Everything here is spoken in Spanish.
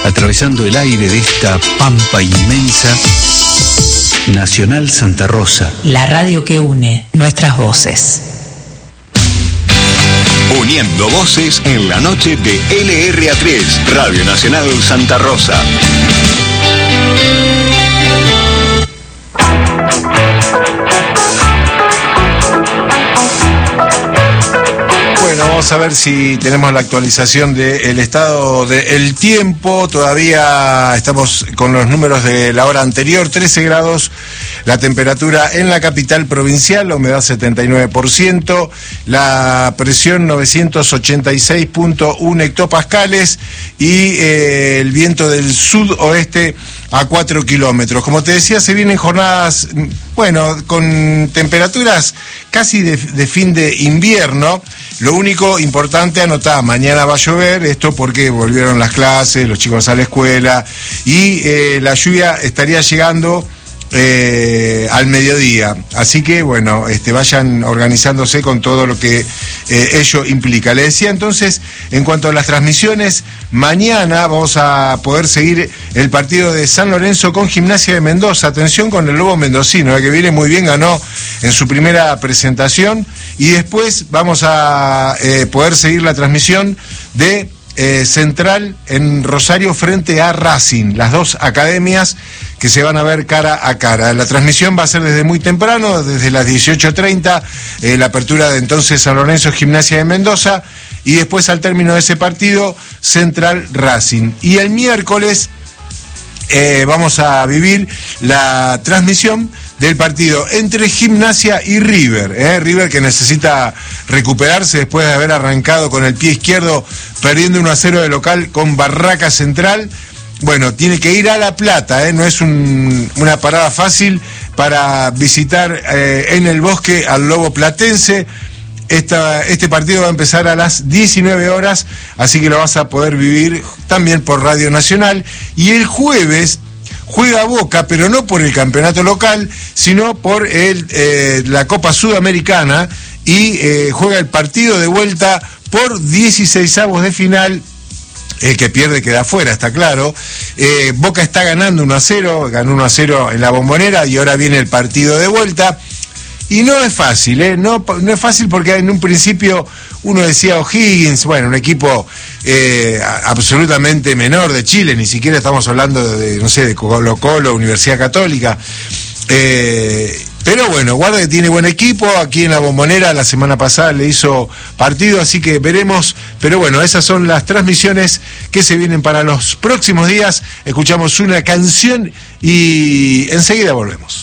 atravesando el aire de esta pampa inmensa, Nacional Santa Rosa. La radio que une nuestras voces. Uniendo voces en la noche de LRA3, Radio Nacional Santa Rosa. Bueno, vamos a ver si tenemos la actualización del estado del tiempo. Todavía estamos con los números de la hora anterior, 13 grados. La temperatura en la capital provincial, la humedad 79%, la presión 986.1 hectopascales y el viento del sudoeste a 4 kilómetros. Como te decía, se vienen jornadas, bueno, con temperaturas casi de fin de invierno. Lo único importante, anotá, mañana va a llover, esto porque volvieron las clases, los chicos a la escuela, y la lluvia estaría llegando al mediodía, así que bueno, vayan organizándose con todo lo que ello implica. Le decía entonces, en cuanto a las transmisiones, mañana vamos a poder seguir el partido de San Lorenzo con Gimnasia de Mendoza. Atención con el Lobo mendocino, que viene muy bien, ganó en su primera presentación, y después vamos a poder seguir la transmisión de Central en Rosario frente a Racing, las dos academias que se van a ver cara a cara. La transmisión va a ser desde muy temprano, desde las 18:30, la apertura de entonces San Lorenzo Gimnasia de Mendoza, y después al término de ese partido Central Racing. Y el miércoles vamos a vivir la transmisión del partido entre Gimnasia y River, River que necesita recuperarse después de haber arrancado con el pie izquierdo perdiendo 1-0 de local con Barraca Central. Bueno, tiene que ir a La Plata, no es una parada fácil para visitar en el Bosque al Lobo Platense. Este partido va a empezar a las 19 horas, así que lo vas a poder vivir también por Radio Nacional. Y el jueves juega Boca, pero no por el campeonato local, sino por la Copa Sudamericana, y juega el partido de vuelta por 16avos de final. El que pierde queda afuera, está claro. Boca está ganando 1-0, ganó 1-0 en la Bombonera, y ahora viene el partido de vuelta. Y no es fácil, no es fácil, porque en un principio uno decía O'Higgins, bueno, un equipo absolutamente menor de Chile, ni siquiera estamos hablando de Colo-Colo, Universidad Católica. Pero bueno, guarda que tiene buen equipo. Aquí en la Bombonera la semana pasada le hizo partido, así que veremos. Pero bueno, esas son las transmisiones que se vienen para los próximos días. Escuchamos una canción y enseguida volvemos.